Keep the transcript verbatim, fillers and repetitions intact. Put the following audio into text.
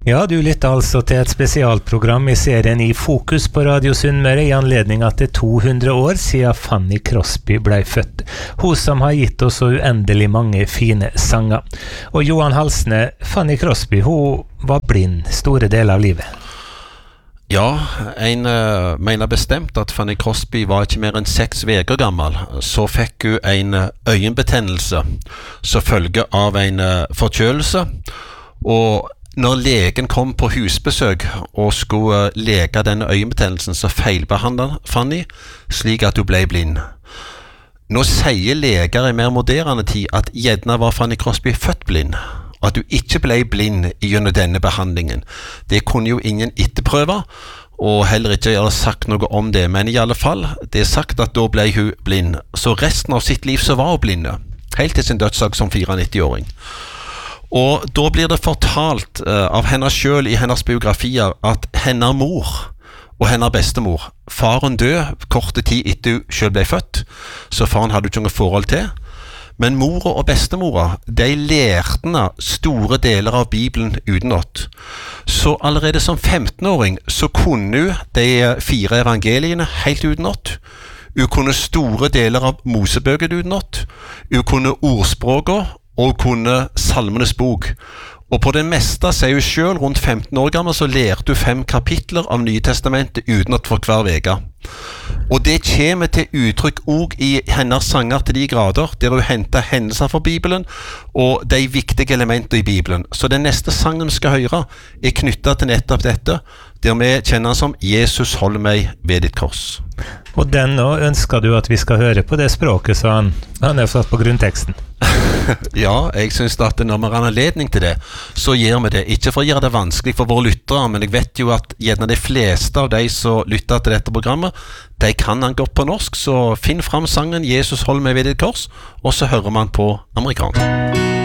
Ja, du lytter altså til et spesialprogram i serien I Fokus på Radio Sunnmøre i anledning at det er to hundre år siden Fanny Crosby ble født. Hun som har gitt oss så uendelig mange fine sanger. Og Johan Halsne, Fanny Crosby, hun var blind store deler av livet. Ja, en uh, mener bestemt at Fanny Crosby var ikke mer enn seks veker gammel. Så fikk hun en øyenbetennelse som følge av en uh, forkjølelse. Og når legen kom på husbesøk og skulle lege denne øyenbetennelsen, så feilbehandlet Fanny slik at hun ble blind. Nå sier leger i mer moderne tid at gjerne var Fanny Crosby født blind, og at hun ikke ble blind gjennom denne behandlingen. Det kunne jo ingen etterprøve, og heller ikke gjøre sagt noe om det, men i alle fall, det er sagt at da ble hun blind. Så resten av sitt liv så var hun blind, helt til sin dødsdag som niogfire-åring. Og da blir det fortalt uh, av henne selv i hennes biografier at hennes mor og hennes bestemor, faren død korte tid etter hun selv ble født, så faren hadde ikke noe forhold til. Men mora og bestemora, de lærte henne store deler av Bibelen utenat. Så allerede som femten-åring så kunne hun de fire evangeliene helt utenat. Hun kunne store deler av Mosebøker utenat. Hun kunne ordspråket og kunne Salmenes bok. Og på det meste, sier hun selv, rundt femten år gammel, så lærte hun fem kapitler av Nye Testamentet utenat for hver veke. Og det kommer til uttrykk også i hennes sanger til de grader, der hun henter hendelser fra Bibelen, og de viktige elementer i Bibelen. Så den neste sangen vi skal høre er knyttet til nettopp dette, der vi kjenner han som Jesus hold meg ved ditt kors. Og den nå ønsker du at vi skal høre på det språket, så han, han er satt på grunnteksten. Ja, jeg synes at når vi har anledning til det, så gjør vi det. Ikke for å gjøre det vanskelig for våre lyttere, men jeg vet jo at gjerne de fleste av de som lytter til dette programmet, de kan han godt på norsk, så finn fram sangen Jesus hold meg ved ditt kors, og så hører man på amerikansk.